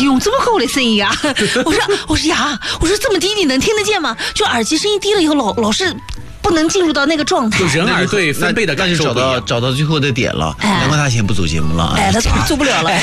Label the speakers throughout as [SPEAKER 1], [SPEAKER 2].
[SPEAKER 1] 用这么厚的声音啊？我说呀，我说这么低你能听得见吗？就耳机声音低了以后老是不能进入到那个状态。
[SPEAKER 2] 就人耳对分贝的感受不一样，
[SPEAKER 3] 找到最后的点了，难怪他现在不走节目了。
[SPEAKER 1] 他做不了了。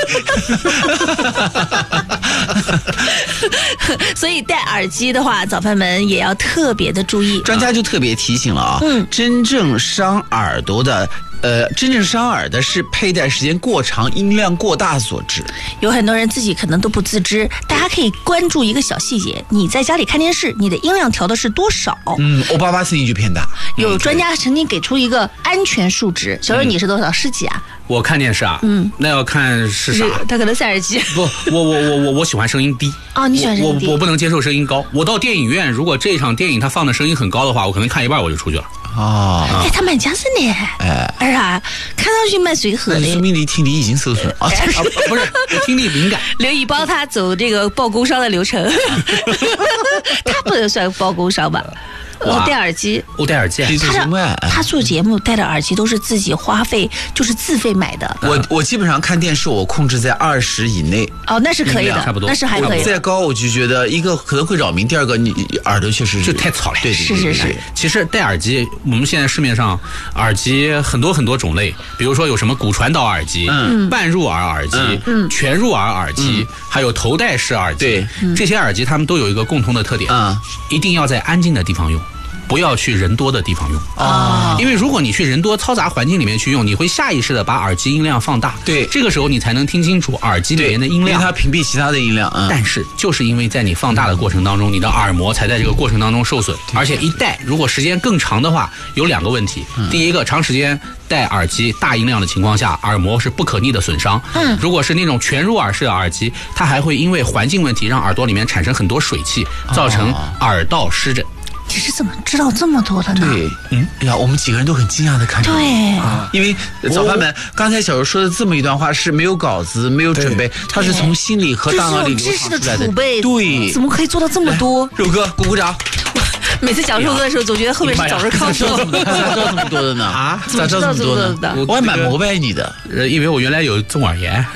[SPEAKER 1] 所以戴耳机的话，早饭们也要特别的注意。
[SPEAKER 3] 专家就特别提醒了啊，真正伤耳的是佩戴时间过长、音量过大所致。
[SPEAKER 1] 有很多人自己可能都不自知，大家可以关注一个小细节：你在家里看电视，你的音量调的是多少？
[SPEAKER 3] 欧巴巴声音就偏大。
[SPEAKER 1] 有专家曾经给出一个安全数值，小瑞你是多少？是几啊？
[SPEAKER 2] 我看电视啊，那要看是啥？
[SPEAKER 1] 他可能戴耳机。
[SPEAKER 2] 不，我喜欢声音低。
[SPEAKER 1] 哦，你喜欢声音低？
[SPEAKER 2] 我不能接受声音高。我到电影院，如果这一场电影他放的声音很高的话，我可能看一半我就出去了。
[SPEAKER 1] 他蛮加深的。哎呀，看上去蛮随和的。
[SPEAKER 3] 说明你听力已经受损啊！
[SPEAKER 2] 不是，我听力敏感。
[SPEAKER 1] 刘姨帮他走这个报工伤的流程。他不能算报工伤吧？我戴耳机，他做节目戴的耳机都是自己花费，就是自费买的。
[SPEAKER 3] 我基本上看电视，我控制在20以内。
[SPEAKER 1] 哦，那是可以的，
[SPEAKER 2] 差不多，
[SPEAKER 1] 那是还可以的。
[SPEAKER 3] 再高我就觉得一个可能会扰民，第二个你耳朵确实
[SPEAKER 2] 就太吵了。
[SPEAKER 3] 对，
[SPEAKER 1] 是。
[SPEAKER 2] 其实戴耳机，我们现在市面上耳机很多种类，比如说有什么骨传导耳机、半入耳耳机、全入耳耳机，还有头戴式耳机。
[SPEAKER 3] 对，
[SPEAKER 2] 这些耳机它们都有一个共同的特点，一定要在安静的地方用。不要去人多的地方用因为如果你去人多嘈杂环境里面去用，你会下意识的把耳机音量放大，
[SPEAKER 3] 对，
[SPEAKER 2] 这个时候你才能听清楚耳机里面的音量，
[SPEAKER 3] 因为它屏蔽其他的音量。
[SPEAKER 2] 但是就是因为在你放大的过程当中，你的耳膜才在这个过程当中受损，而且一戴如果时间更长的话，有2个问题。第一个，长时间戴耳机大音量的情况下，耳膜是不可逆的损伤。如果是那种全入耳式的耳机，它还会因为环境问题让耳朵里面产生很多水汽，造成耳道湿疹。
[SPEAKER 1] 你是怎么知道这么多的呢？
[SPEAKER 3] 对，哎呀，我们几个人都很惊讶的看着。
[SPEAKER 1] 对，
[SPEAKER 3] 因为早饭们刚才小柔说的这么一段话是没有稿子、没有准备，他是从心里和大脑里流淌出来的。对，
[SPEAKER 1] 怎么可以做到这么多？
[SPEAKER 3] 肉哥，鼓掌。
[SPEAKER 1] 每次讲肉哥的时候，总觉得后面是找着炕头。
[SPEAKER 3] 咋知道这么多的呢？咋知道这么多的？我还蛮膜拜你的，
[SPEAKER 2] 因为我原来有中耳炎。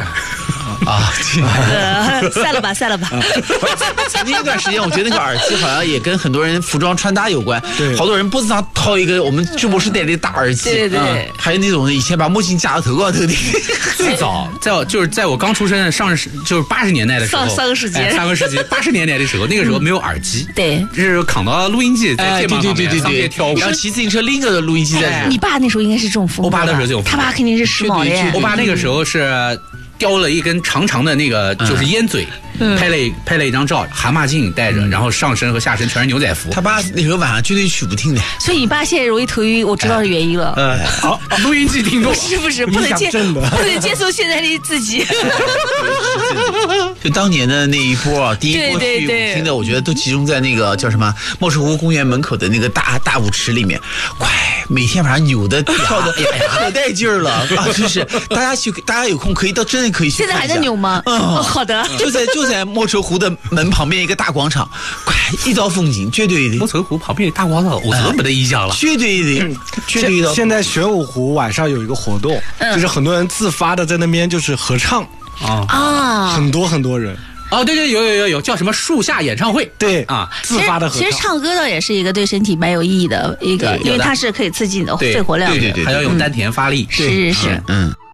[SPEAKER 1] 散了吧。
[SPEAKER 3] 曾经一段时间，我觉得那个耳机好像也跟很多人服装穿搭有关。对，好多人脖子上套一个我们直播室戴的大耳机。
[SPEAKER 1] 对。
[SPEAKER 3] 还有那种以前把墨镜架到头高头的。
[SPEAKER 2] 最早在我刚出生的就是80年代的时候，
[SPEAKER 1] 上个世纪
[SPEAKER 2] 80年代的时候，那个时候没有耳机。
[SPEAKER 1] 对，
[SPEAKER 2] 就是扛到录音机在键盘上面上面跳舞，
[SPEAKER 3] 然后骑自行车拎个录音机在。
[SPEAKER 1] 你爸那时候应该是这种风格。
[SPEAKER 2] 我爸那时候这种风格，
[SPEAKER 1] 他爸肯定是时髦的。
[SPEAKER 2] 我爸那个时候是叼了一根长长的那个就是烟嘴，拍了一张照，蛤蟆镜戴着，然后上身和下身全是牛仔服。
[SPEAKER 3] 他爸那时候晚上绝对曲不听的，
[SPEAKER 1] 所以你爸现在容易头晕，我知道是原因了。
[SPEAKER 2] 好，录音机听众
[SPEAKER 1] 不是不能接受现在的自己。
[SPEAKER 3] 就当年的那一波啊，第一波去舞厅的，我觉得都集中在那个叫什么莫愁湖公园门口的那个大舞池里面，快，每天晚上扭的跳的可带劲儿了啊！真是，大家有空真的可以去看一下。
[SPEAKER 1] 现在还在扭吗？好的，
[SPEAKER 3] 就在莫愁湖的门旁边一个大广场，快，一道风景，绝对的。
[SPEAKER 2] 莫愁湖旁边的大广场，我真没得印象了。绝对
[SPEAKER 4] 的。现在玄武湖晚上有一个活动，就是很多人自发的在那边就是合唱很多人。
[SPEAKER 2] 对，有叫什么树下演唱会？
[SPEAKER 4] 对啊，自发的合唱。
[SPEAKER 1] 其实唱歌倒也是一个对身体蛮有意义的一个，因为它是可以刺激你的肺活量的。
[SPEAKER 2] 对，还要用丹田发力。
[SPEAKER 1] 是。